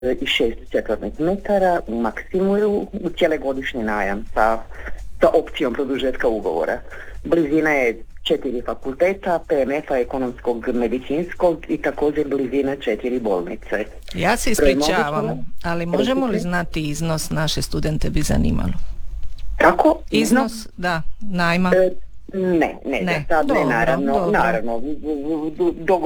i 6 četvornih metara, maksimuju cijele godišnji najam sa opcijom produžetka ugovora. Blizina je 4 fakulteta, PMF-a, ekonomskog, medicinskog i također blizina 4 bolnice. Ja se ispričavam, ali možemo li znati iznos, naše studente bi zanimalo? Kako? Iznos, da, najma. Ne, za sad ne, naravno.